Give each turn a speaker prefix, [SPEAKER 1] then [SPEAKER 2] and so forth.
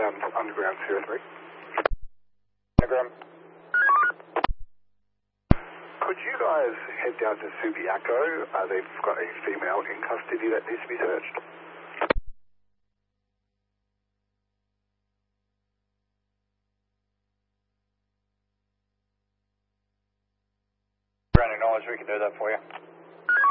[SPEAKER 1] Underground 03.
[SPEAKER 2] Underground.
[SPEAKER 1] Could you guys head down to Subiaco? They've got a female in custody that needs to be searched.
[SPEAKER 2] Ground acknowledged, we can do that for you.